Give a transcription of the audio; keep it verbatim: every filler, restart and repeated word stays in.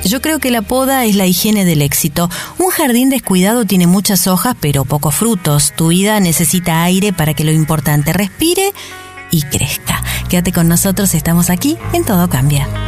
Yo creo que la poda es la higiene del éxito. Un jardín descuidado tiene muchas hojas, pero pocos frutos. Tu vida necesita aire para que lo importante respire y crezca. Quédate con nosotros, estamos aquí en Todo Cambia.